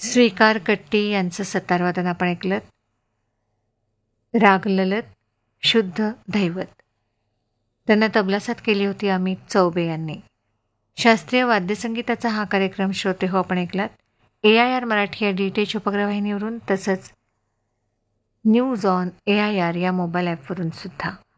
श्रीकार कट्टी यांचं सतारवादन आपण ऐकलं. राग ललत, शुद्ध दैवत. त्यांना तबलासाथ केली होती अमित चौबे यांनी. शास्त्रीय वाद्यसंगीताचा हा कार्यक्रम श्रोते हो आपण ऐकलात AIR मराठी या DTH उपग्रहवाहिनीवरून, तसंच न्यूज ऑन AIR या मोबाईल ॲपवरून सुद्धा.